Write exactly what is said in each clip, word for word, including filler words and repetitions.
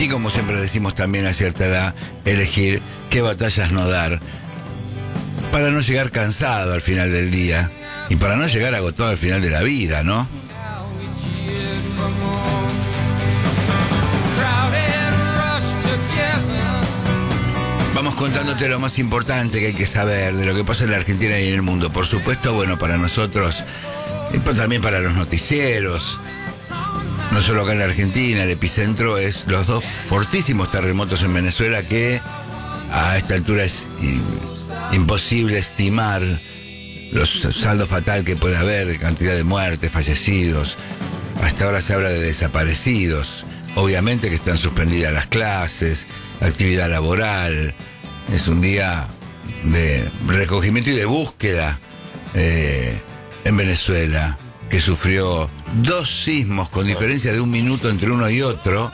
Y como siempre decimos también a cierta edad, elegir qué batallas no dar para no llegar cansado al final del día y para no llegar agotado al final de la vida, ¿no? Vamos contándote lo más importante que hay que saber de lo que pasa en la Argentina y en el mundo. Por supuesto, bueno, para nosotros, pero también para los noticieros. No solo acá en la Argentina, el epicentro es los dos fortísimos terremotos en Venezuela que a esta altura es imposible estimar los saldo fatal que puede haber, de cantidad de muertes, fallecidos. Hasta ahora se habla de desaparecidos. Obviamente que están suspendidas las clases, actividad laboral. Es un día de recogimiento y de búsqueda eh, en Venezuela, que sufrió dos sismos con diferencia de un minuto entre uno y otro,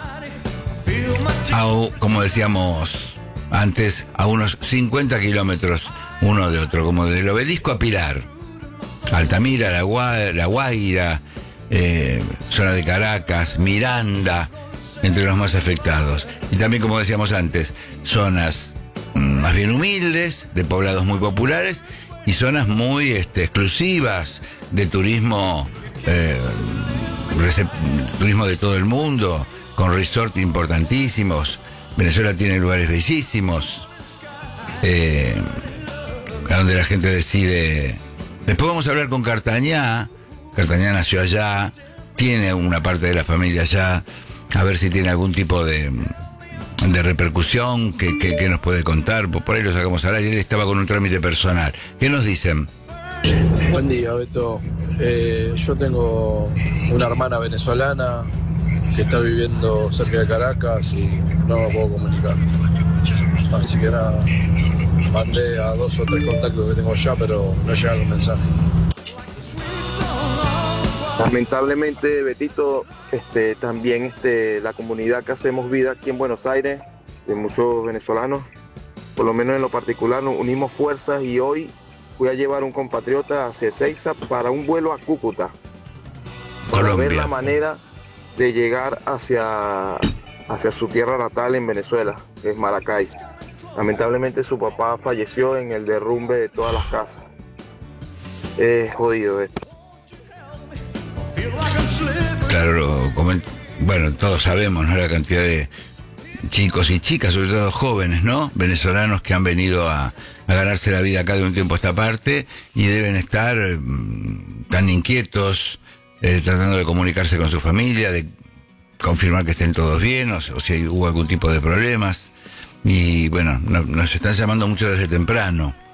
a, como decíamos antes, a unos cincuenta kilómetros uno de otro, como del Obelisco a Pilar, Altamira, La, Gua- La Guaira, eh, zona de Caracas, Miranda, entre los más afectados. Y también, como decíamos antes, zonas mm, más bien humildes, de poblados muy populares, y zonas muy este, exclusivas de turismo, eh, recep- turismo de todo el mundo, con resorts importantísimos. Venezuela tiene lugares bellísimos, eh, a donde la gente decide. Después vamos a hablar con Cartañá. Cartañá nació allá, tiene una parte de la familia allá, a ver si tiene algún tipo de, de repercusión que, que, que nos puede contar. Por ahí lo sacamos al aire. Él estaba con un trámite personal. ¿Qué nos dicen? Buen día, Beto. Eh, yo tengo una hermana venezolana que está viviendo cerca de Caracas y no me puedo comunicar. Ni siquiera mandé a dos o tres contactos que tengo allá, pero no llega un mensaje. Lamentablemente, Betito, este, también este, la comunidad que hacemos vida aquí en Buenos Aires, de muchos venezolanos, por lo menos en lo particular, nos unimos fuerzas y hoy voy a llevar un compatriota hacia Ezeiza para un vuelo a Cúcuta, para Colombia. ver la manera de llegar hacia, hacia su tierra natal en Venezuela, que es Maracay. Lamentablemente su papá falleció en el derrumbe de todas las casas. Es jodido esto. Claro, coment- bueno, todos sabemos, ¿no?, la cantidad de chicos y chicas, sobre todo jóvenes, ¿no?, venezolanos que han venido a, a ganarse la vida acá de un tiempo a esta parte y deben estar mm, tan inquietos, eh, tratando de comunicarse con su familia, de confirmar que estén todos bien, o, o si hubo algún tipo de problemas. Y bueno, no, nos están llamando mucho desde temprano.